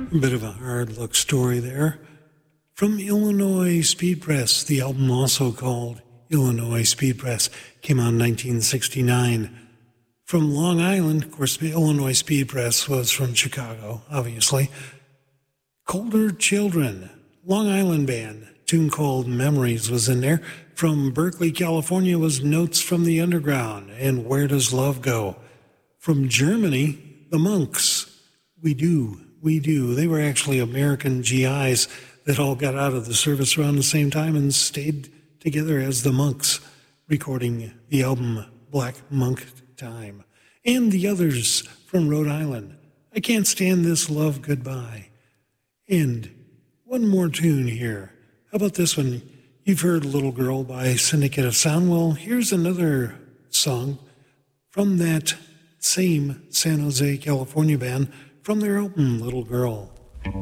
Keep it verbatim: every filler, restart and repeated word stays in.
A bit of a hard luck story there. From Illinois Speed Press, the album also called Illinois Speed Press, came out in nineteen sixty-nine. From Long Island, of course, Illinois Speed Press was from Chicago, obviously. Colder Children, Long Island band, tune called Memories was in there. From Berkeley, California was Notes from the Underground and Where Does Love Go? From Germany, the Monks, We Do, We Do. They were actually American G Is that all got out of the service around the same time and stayed together as the Monks, recording the album Black Monk Time. And the others from Rhode Island, I Can't Stand This Love Goodbye. And one more tune here. How about this one? You've heard Little Girl by Syndicate of Sound. Well, here's another song from that same San Jose, California band from their album Little Girl.